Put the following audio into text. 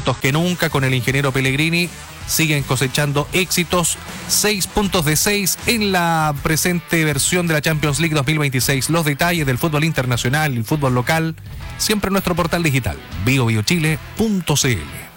contentos que nunca con el ingeniero Pellegrini. Siguen cosechando éxitos, 6 puntos de 6 en la presente versión de la Champions League 2026. Los detalles del fútbol internacional y el fútbol local, siempre en nuestro portal digital, biobiochile.cl.